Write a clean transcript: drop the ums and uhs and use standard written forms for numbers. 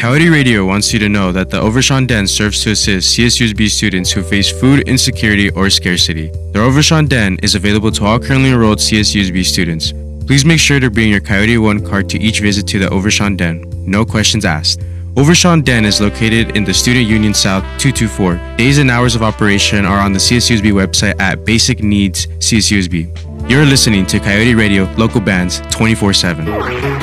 Coyote Radio wants you to know that the Overshawn Den serves to assist CSUSB students who face food insecurity or scarcity. The Overshawn Den is available to all currently enrolled CSUSB students. Please make sure to bring your Coyote One card to each visit to the Overshawn Den. No questions asked. Overshawn Den is located in the Student Union South 224. Days and hours of operation are on the CSUSB website at Basic Needs CSUSB. You're listening to Coyote Radio, local bands 24/7.